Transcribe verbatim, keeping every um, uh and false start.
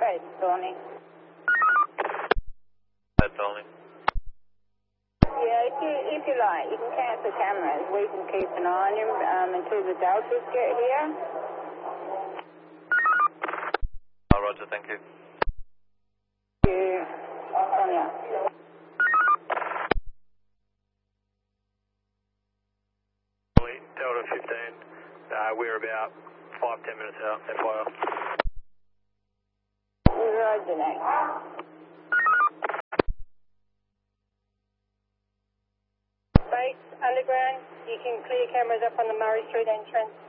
ahead, Tony. Hi, Tony. Yeah, if you, if you like, you can cancel cameras. We can keep an eye on him um, until the Deltas get here. Oh, Roger, thank you. Thank you, Sonia. Delta fifteen, uh, we're about five, ten minutes out, F Y I. Roger, next. Base, underground, you can clear cameras up on the Murray Street entrance.